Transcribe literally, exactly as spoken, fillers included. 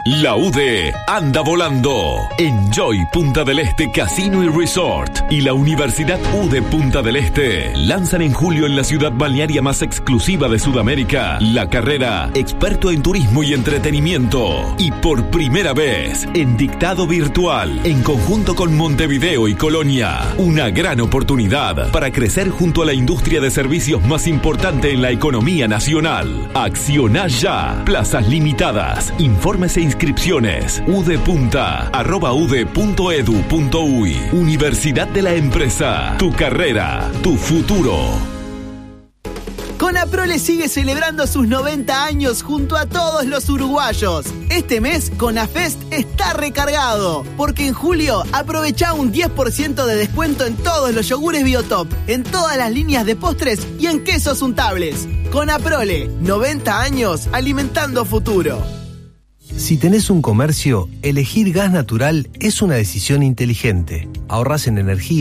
La U D E anda volando. Enjoy Punta del Este Casino y Resort y la Universidad U D E Punta del Este lanzan en julio en la ciudad balnearia más exclusiva de Sudamérica la carrera Experto en Turismo y Entretenimiento. Y por primera vez en dictado virtual, en conjunto con Montevideo y Colonia, una gran oportunidad para crecer junto a la industria de servicios más importante en la economía nacional. Acciona ya. Plazas limitadas. Informes e inscripciones. udepunta arroba ude punto edu punto uy. Universidad de la Empresa. Tu carrera, tu futuro. Conaprole sigue celebrando sus noventa años junto a todos los uruguayos. Este mes, Conafest está recargado, porque en julio aprovecha un diez por ciento de descuento en todos los yogures Biotop, en todas las líneas de postres y en quesos untables. Conaprole, noventa años alimentando futuro. Si tenés un comercio, elegir gas natural es una decisión inteligente. Ahorrás en energía.